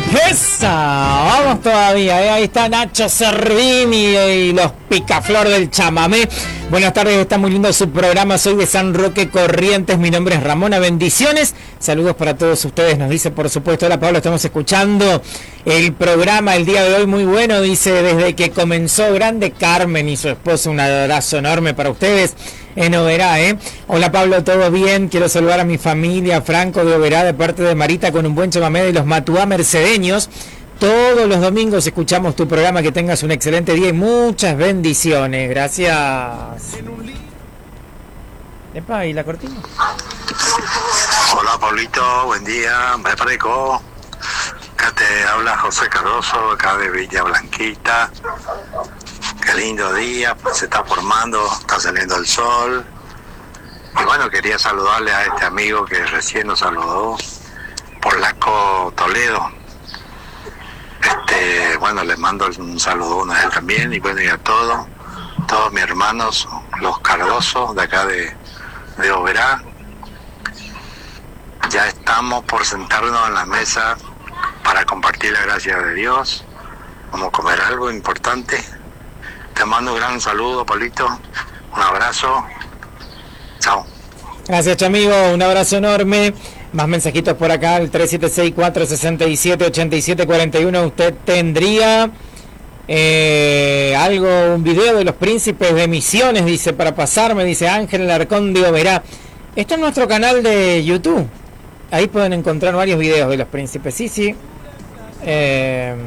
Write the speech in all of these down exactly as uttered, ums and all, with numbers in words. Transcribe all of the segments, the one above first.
¡Esa! Vamos todavía, ¿eh? Ahí está Nacho Cervini y los picaflor del chamamé. Buenas tardes, está muy lindo su programa. Soy de San Roque Corrientes, mi nombre es Ramona. Bendiciones, saludos para todos ustedes. Nos dice, por supuesto, hola Pablo, estamos escuchando el programa el día de hoy, muy bueno. Dice, desde que comenzó grande, Carmen y su esposo, un abrazo enorme para ustedes en Oberá, ¿eh? Hola Pablo, ¿todo bien? Quiero saludar a mi familia, Franco de Oberá, de parte de Marita, con un buen chamamé de los Matuá mercedeños. Todos los domingos escuchamos tu programa, que tengas un excelente día y muchas bendiciones. Gracias. Epa, ¿y la cortina? Hola Pablito, buen día, me parezco. Acá te habla José Cardoso, acá de Villa Blanquita. Qué lindo día, pues se está formando, está saliendo el sol. Y bueno, quería saludarle a este amigo que recién nos saludó, Polaco Toledo. Este, bueno, le mando un saludo a él también, y bueno, y a todos, todos mis hermanos, los Cardosos de acá de, de Oberá. Ya estamos por sentarnos en la mesa para compartir la gracia de Dios. Vamos a comer algo importante. Te mando un gran saludo, Pablito. Un abrazo. Chao. Gracias, amigo. Un abrazo enorme. Más mensajitos por acá, el tres siete seis, cuatro seis siete, ocho siete cuatro uno. Usted tendría eh, algo, un video de los príncipes de Misiones, dice, para pasarme, dice Ángel Alarcón de Oberá. Esto es nuestro canal de YouTube. Ahí pueden encontrar varios videos de los príncipes. Sí, sí. Eh...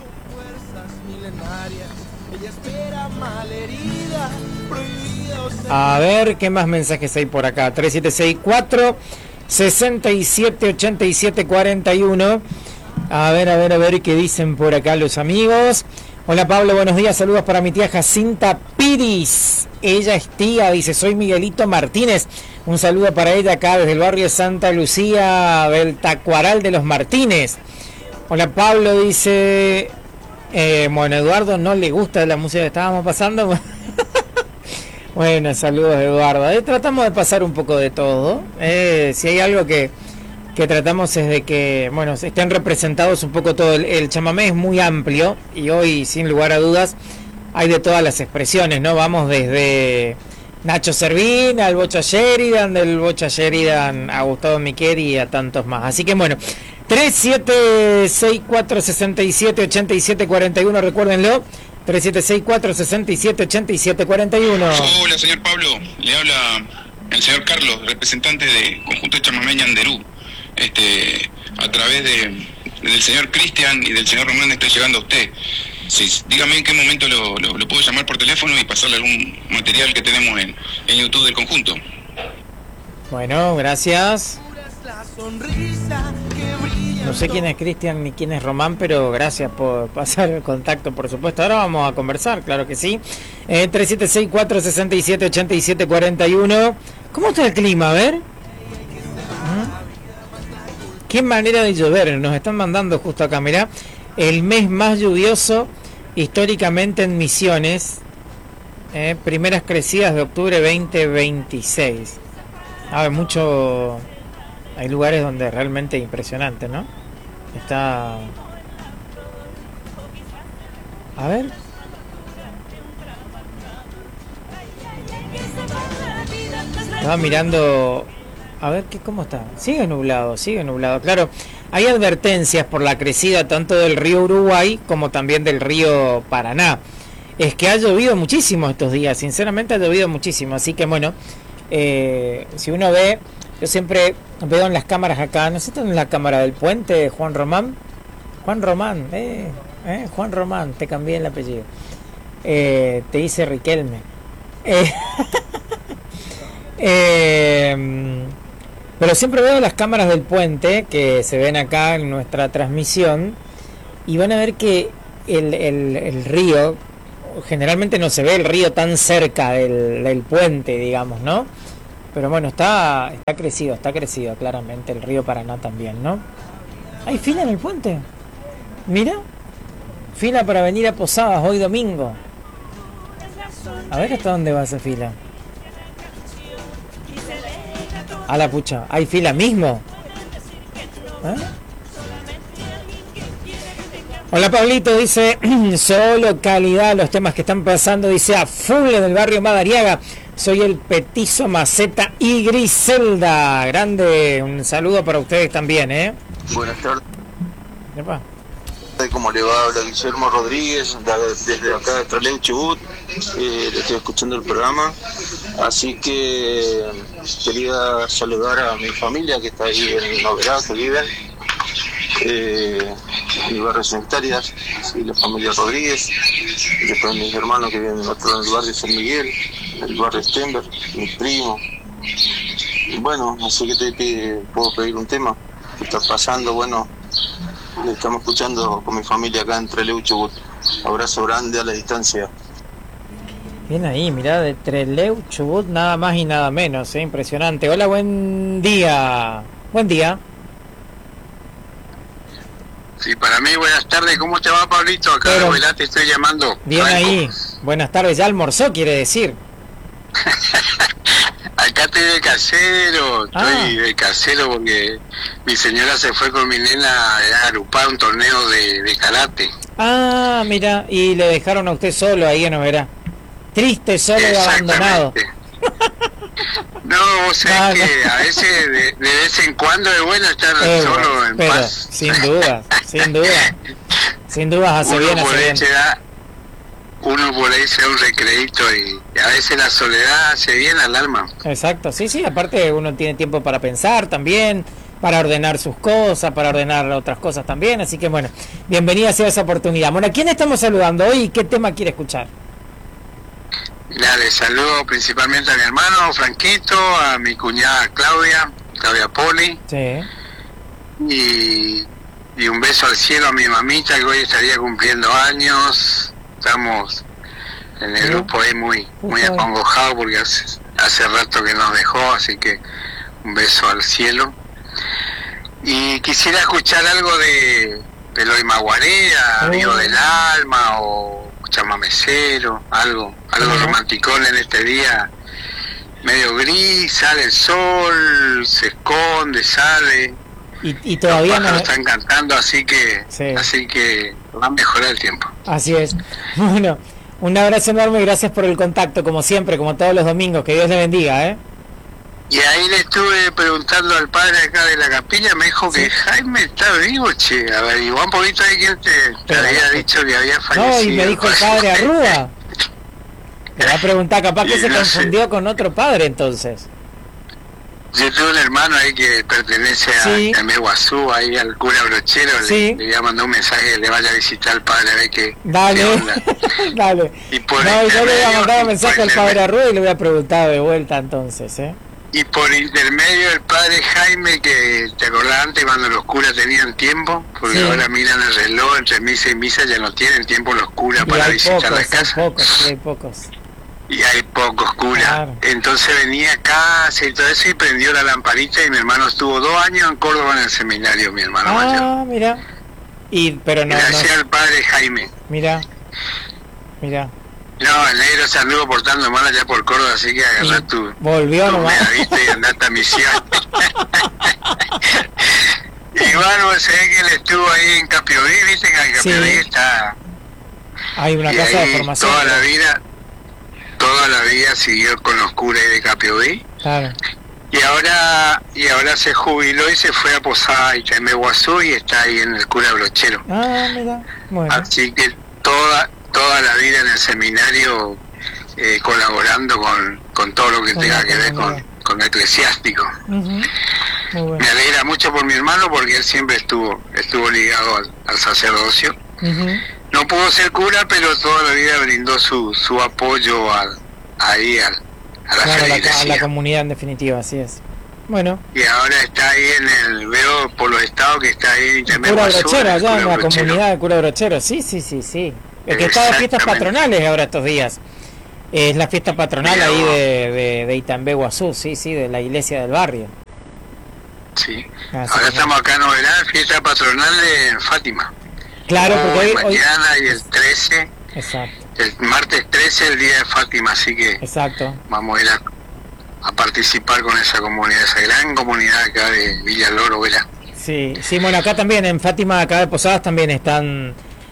A ver, ¿qué más mensajes hay por acá? tres siete seis, cuatro seis siete, ocho siete cuatro uno. A ver, a ver, a ver qué dicen por acá los amigos. Hola Pablo, buenos días, saludos para mi tía Jacinta Piris. Ella es tía, dice, soy Miguelito Martínez. Un saludo para ella acá desde el barrio Santa Lucía del Tacuaral de los Martínez. Hola Pablo, dice, eh, bueno, Eduardo no le gusta la música que estábamos pasando. Bueno, saludos Eduardo. Eh, tratamos de pasar un poco de todo. Eh, si hay algo que, que tratamos es de que, bueno, estén representados un poco todo. El, el chamamé es muy amplio y hoy, sin lugar a dudas, hay de todas las expresiones, ¿no? Vamos desde Nacho Cervín al Bocha Sheridan, del Bocha Sheridan a Gustavo Miqueri y a tantos más. Así que bueno, tres siete seis, cuatro seis siete, ocho siete cuatro uno, recuérdenlo. tres siete seis, cuatro seis siete, ocho siete cuatro uno. Hola, señor Pablo. Le habla el señor Carlos, representante de Conjunto de Chamamé Ñanderú. Este, a través de, del señor Cristian y del señor Román estoy llegando a usted. Sí, dígame en qué momento lo, lo, lo puedo llamar por teléfono y pasarle algún material que tenemos en, en YouTube del conjunto. Bueno, gracias. No sé quién es Cristian ni quién es Román, pero gracias por pasar el contacto, por supuesto. Ahora vamos a conversar, claro que sí. Eh, tres siete seis, cuatro seis siete, ocho siete cuatro uno. ¿Cómo está el clima? A ver. ¿Mm? Qué manera de llover. Nos están mandando justo acá, mirá. El mes más lluvioso históricamente en Misiones. Eh, primeras crecidas de octubre veinte veintiséis. A ver, mucho... Hay lugares donde realmente es impresionante, ¿no? Está... A ver. Estaba mirando... A ver, ¿qué, ¿cómo está? Sigue nublado, sigue nublado. Claro, hay advertencias por la crecida tanto del río Uruguay como también del río Paraná. Es que ha llovido muchísimo estos días, sinceramente ha llovido muchísimo. Así que bueno, eh, si uno ve... Yo siempre veo en las cámaras acá, ¿no sé en la cámara del puente, Juan Román? Juan Román, eh, eh, Juan Román, te cambié el apellido. Eh, te hice Riquelme. Eh, eh, pero siempre veo las cámaras del puente que se ven acá en nuestra transmisión y van a ver que el, el, el río, generalmente no se ve el río tan cerca del, del puente, digamos, ¿no? Pero bueno, está está crecido, está crecido claramente el río Paraná también, ¿no? ¿Hay fila en el puente? Mira, fila para venir a Posadas hoy domingo. A ver hasta dónde va esa fila. A la pucha, ¿hay fila mismo? ¿Eh? Hola Pablito, dice, solo calidad los temas que están pasando, dice a full en el barrio Madariaga. Soy el Petizo Maceta y Griselda. Grande, un saludo para ustedes también, ¿eh? Buenas tardes. Epa. ¿Cómo le va? Habla Guillermo Rodríguez, desde acá de Trelew, Chubut. Eh, le estoy escuchando el programa. Así que quería saludar a mi familia que está ahí en Novedad, que viven. Eh, mi barrio Sanitarias, sí, la familia Rodríguez. Después mis hermanos que viven en otro en el barrio San Miguel, el barrio Stenberg, mis primos. Y bueno, así que te pide, puedo pedir un tema que está pasando. Bueno, le estamos escuchando con mi familia acá en Trelew, Chubut. Abrazo grande a la distancia. Bien ahí, mirá, de Trelew, Chubut, nada más y nada menos, ¿eh? Impresionante. Hola, buen día. Buen día. Sí, para mí, buenas tardes. ¿Cómo te va, Pablito? Acá Pero, de Huelá te estoy llamando. Bien Franco. ahí. Buenas tardes. Ya almorzó, quiere decir. Acá estoy de casero. Estoy Ah. de casero porque mi señora se fue con mi nena a agrupar un torneo de, de karate. Ah, mira, y le dejaron a usted solo ahí en Oberá. Triste, solo y abandonado. No, vos sabés No, que no. a veces, de, de vez en cuando es bueno estar Eh, solo en pero, paz. sin duda, sin duda. Sin duda hace Uno bien, por hace ahí bien. se da, uno por ahí se da un recreíto y a veces la soledad hace bien al alma. Exacto, sí, sí, aparte uno tiene tiempo para pensar también, para ordenar sus cosas, para ordenar otras cosas también, así que bueno, bienvenida sea esa oportunidad. Bueno, ¿a quién estamos saludando hoy y qué tema quiere escuchar? Mira, le saludo principalmente a mi hermano Franquito, a mi cuñada Claudia, Claudia Poli, Sí. y, y un beso al cielo a mi mamita que hoy estaría cumpliendo años. Estamos en el Bien. grupo ahí muy, muy Justo hoy. acongojado porque hace, hace rato que nos dejó, así que un beso al cielo. Y quisiera escuchar algo de Eloy Maguarea, Oh. Amigo del Alma, o Chamamecero, algo, algo Ajá. romanticón en este día, medio gris, sale el sol, se esconde, sale, Y, y todavía los no... pájaros están cantando, así que, Sí. así que va a mejorar el tiempo. Así es. Bueno, un abrazo enorme y gracias por el contacto, como siempre, como todos los domingos. Que Dios le bendiga, ¿eh? Y ahí le estuve preguntando al padre acá de la capilla, me dijo que Sí. Jaime está vivo, che, averiguá un poquito de quién te, te Pero- había dicho que había fallecido. No, y me dijo el padre Arruda. Te va a preguntar, capaz que Y se no sé. confundió con otro padre entonces. Yo tuve un hermano ahí que pertenece a Sí. Cameguazú, ahí al cura Brochero, Sí. le, le había mandado un mensaje que le vaya a visitar al padre a ver qué, qué Dale, onda. dale. Y por No, yo le voy a intermedio- mandar un y mensaje por al padre intermedio- Arruda y le voy a preguntar de vuelta entonces, ¿eh? Y por intermedio el padre Jaime, que te acordás antes cuando los curas tenían tiempo, porque Sí. ahora miran el reloj, entre misa y misa ya no tienen tiempo los curas Y para hay visitar pocos, la hay casa. pocos, sí, hay pocos. Y hay pocos curas. Claro. Entonces venía a casa y todo eso y prendió la lamparita y mi hermano estuvo dos años en Córdoba en el seminario, mi hermano mayor. Ah, mira. Y, pero no, Gracias no, al padre Jaime. mira, mira. No, el negro se anduvo portando mal allá por Córdoba, así que agarrá Y tu, volvió tu nomás. medallita y andate a misión. Y bueno, se ve que él estuvo ahí en Capioví, viste que en Capioví Sí. está... Hay una y casa de ahí formación. toda la vida, toda la vida siguió con los curas de Capioví. Claro. Y ahora y ahora se jubiló y se fue a Posada y Cameguazú y está ahí en el cura Brochero. Ah, mira. Bueno. Así que toda toda la vida en el seminario eh, colaborando con, con todo lo que Con tenga la que ver comunidad. con, con lo eclesiástico. Ujú. Muy bueno. Me alegra mucho por mi hermano porque él siempre estuvo estuvo ligado al, al sacerdocio. Ujú. No pudo ser cura, pero toda la vida brindó su, su apoyo al, ahí al, a la Claro, a la, a feligresía. la comunidad en definitiva, así es. Bueno, Y ahora está ahí en el, veo por los estados que está ahí en Cura Cameguazú, Brochero, el allá en cura la Brochero. comunidad de Cura Brochero, sí, sí, sí, sí. El que está de fiestas Exactamente. patronales ahora estos días. Es la fiesta patronal Mira ahí vos. de, de, de Itambé, Guazú, sí, sí, de la iglesia del barrio. Sí. Así Ahora que- estamos acá en Novedad, fiesta patronal en Fátima. Claro, porque hoy... hoy- mañana y el trece, Exacto, el martes trece, el día de Fátima, así que exacto. vamos a ir a, a participar con esa comunidad, esa gran comunidad acá de Villa Loro, ¿verdad? Sí, sí, bueno, acá también en Fátima, acá de Posadas también están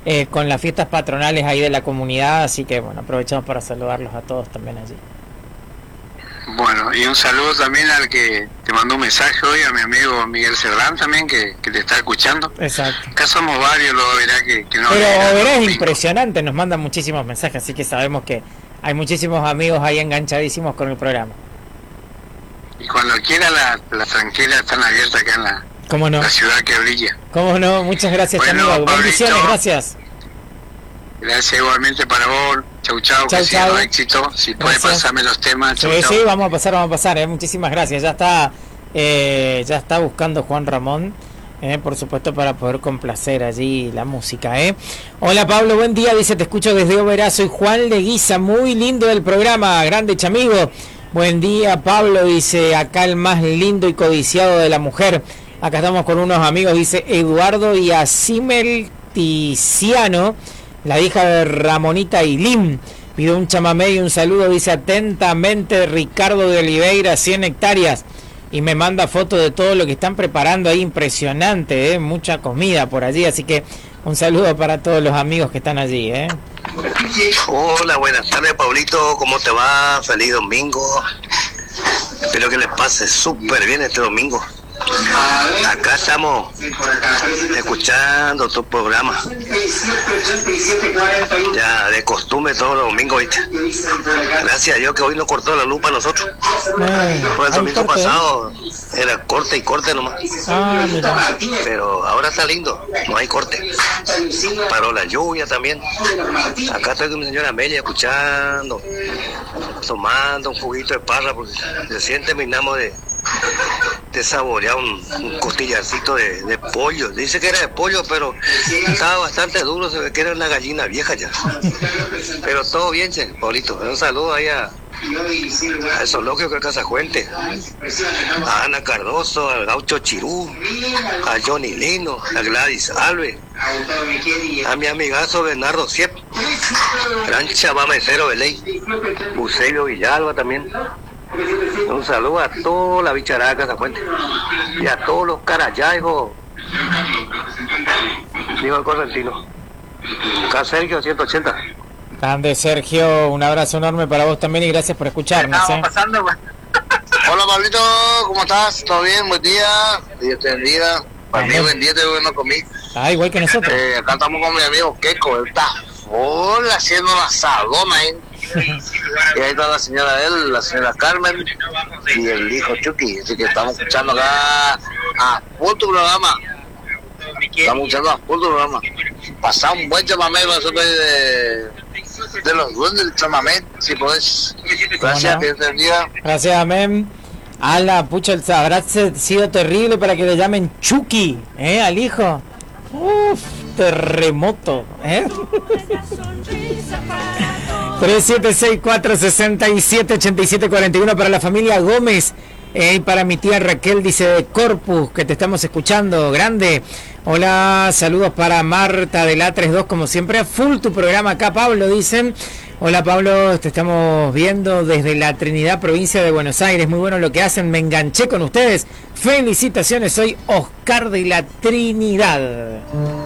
eh, con las fiestas patronales ahí de la comunidad, así que bueno, aprovechamos para saludarlos a todos también allí. Bueno, y un saludo también al que te mandó un mensaje hoy, a mi amigo Miguel Cerdán también, que, que te está escuchando. Exacto. Acá somos varios, lo verá que, que no... Pero verá, verá, no, es impresionante, nos mandan muchísimos mensajes, así que sabemos que hay muchísimos amigos ahí enganchadísimos con el programa. Y cuando quiera las la tranquilas están abiertas acá en la, ¿Cómo no? la ciudad que brilla. ¿Cómo no? Muchas gracias, Bueno, amigo. Bendiciones, Pablito, gracias. Gracias igualmente para vos. Chau, chau, Chau, que sigan chau. los éxitos. Si puedes Gracias. pasarme los temas. Chau, Sí, chau. sí, vamos a pasar, vamos a pasar, eh. Muchísimas gracias. Ya está, eh, ya está buscando Juan Ramón, eh, por supuesto, para poder complacer allí la música, eh. Hola Pablo, buen día, dice, te escucho desde Oberá, soy Juan Leguiza, muy lindo el programa, grande chamigo. Buen día Pablo, dice, acá el más lindo y codiciado de la mujer. Acá estamos con unos amigos, dice Eduardo y Asimel Tiziano, la hija de Ramonita Ilim. Pido un chamamé y un saludo, dice atentamente Ricardo de Oliveira, cien hectáreas. Y me manda fotos de todo lo que están preparando ahí, impresionante, ¿eh? Mucha comida por allí, así que un saludo para todos los amigos que están allí, ¿eh? Hola, buenas tardes, Pablito, ¿cómo te va? Feliz domingo. Espero que les pase súper bien este domingo. Acá estamos escuchando tu programa. Ya de costumbre todos los domingos, ¿viste? Gracias a Dios que hoy no cortó la luz para nosotros. Ay, Por el hay domingo corte, ¿eh? pasado era corte y corte nomás. Ah, mira. Pero ahora está lindo, no hay corte. Paró la lluvia también. Acá estoy con mi señora Amelia escuchando, tomando un juguito de parra, porque recién terminamos de, de saborear un, un costillarcito de, de pollo. Dice que era de pollo, pero estaba bastante duro, se ve que era una gallina vieja ya. Pero todo bien, che, Paulito. Un saludo ahí a, a esos loquios que Casa Juente, a Ana Cardoso, al Gaucho Chirú, a Johnny Lino, a Gladys Alves, a mi amigazo Bernardo Siep, gran chamamecero de ley, Bucelio Villalba también. Un saludo a toda la bicharada de Casa Fuente y a todos los carayajos, digo el correntino. Acá Sergio ciento ochenta. Grande Sergio, un abrazo enorme para vos también y gracias por escucharnos, ¿eh? Hola Pablito, ¿cómo estás? ¿Todo bien? Buen día. Dios te bendiga. Para mí, buen día, te bueno conmigo. Ah, igual que nosotros. Eh, acá estamos con mi amigo Keiko, él está full haciendo una asadona ahí. Y ahí está la señora de él, la señora Carmen y el hijo Chucky. Así que estamos escuchando acá a full tu programa. Estamos escuchando a full tu programa. Pasá un buen chamamé nosotros ahí de, de los duendes del chamamé, si podés. Gracias, no? que te bendiga. Gracias, amén. A la pucha, el- habrá sido terrible para que le llamen Chucky, ¿eh? Al hijo. Uf, terremoto, ¿eh? tres siete seis cuatro seis siete ocho siete cuatro uno para la familia Gómez, eh, y para mi tía Raquel, dice de Corpus, que te estamos escuchando, grande. Hola, saludos para Marta de la treinta y dos, como siempre, full tu programa acá, Pablo, dicen. Hola Pablo, te estamos viendo desde la Trinidad, provincia de Buenos Aires, muy bueno lo que hacen, me enganché con ustedes, felicitaciones, soy Oscar de la Trinidad.